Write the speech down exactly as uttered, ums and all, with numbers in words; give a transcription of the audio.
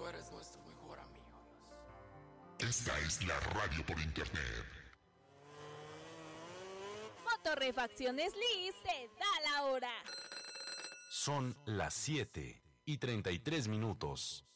tú eres nuestro mejor amigo, Dios. Esta es la radio por internet. Motorrefacciones Liz te da la hora. Son las siete y treinta y tres minutos.